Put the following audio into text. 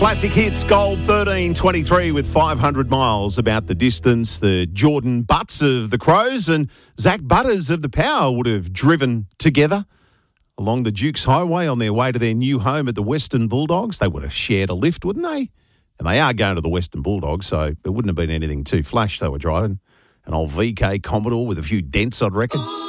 Classic Hits Gold 1323 with 500 miles about the distance. The Jordan Butts of the Crows and Zach Butters of the Power would have driven together along the Dukes Highway on their way to their new home at the Western Bulldogs. They would have shared a lift, wouldn't they? And they are going to the Western Bulldogs, so it wouldn't have been anything too flash they were driving. An old VK Commodore with a few dents, I'd reckon.